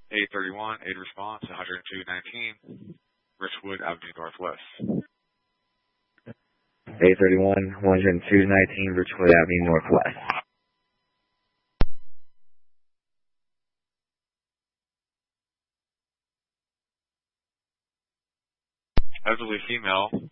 831, 8 response, 10219, Richwood Avenue Northwest. 831, 10219, Richwood Avenue Northwest. Elderly female,